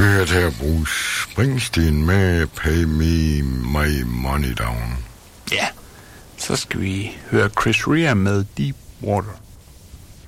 hørte her Bruce Springsteen med Pay Me My Money Down. Ja, så skal vi høre Chris Rea med Deep Water.